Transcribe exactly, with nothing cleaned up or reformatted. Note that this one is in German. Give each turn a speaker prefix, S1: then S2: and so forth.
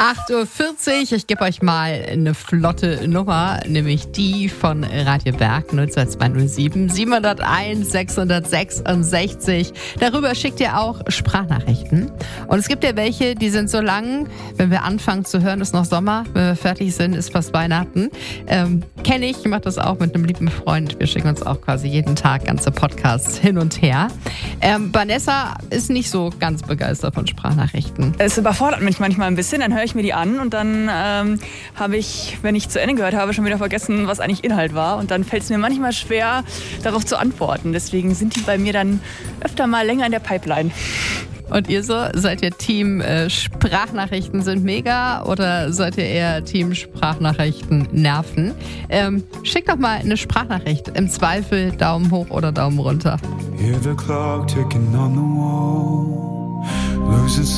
S1: acht Uhr vierzig, ich gebe euch mal eine flotte Nummer, nämlich die von Radio Berg null zwei zwei null sieben sieben null eins sechs sechs sechs. Darüber schickt ihr auch Sprachnachrichten. Und es gibt ja welche, die sind so lang, wenn wir anfangen zu hören, ist noch Sommer, wenn wir fertig sind, ist fast Weihnachten. Ähm, Kenne ich, ich mache das auch mit einem lieben Freund. Wir schicken uns auch quasi jeden Tag ganze Podcasts hin und her. Ähm, Vanessa ist nicht so ganz begeistert von Sprachnachrichten.
S2: Es überfordert mich manchmal ein bisschen, dann höre ich mir die an und dann ähm, habe ich, wenn ich zu Ende gehört habe, schon wieder vergessen, was eigentlich Inhalt war. Und dann fällt es mir manchmal schwer, darauf zu antworten. Deswegen sind die bei mir dann öfter mal länger in der Pipeline.
S1: Und ihr so, seid ihr Team äh, Sprachnachrichten sind mega oder seid ihr eher Team Sprachnachrichten nerven? Ähm, schickt doch mal eine Sprachnachricht. Im Zweifel Daumen hoch oder Daumen runter.
S3: Hear the clock ticking on the wall, losing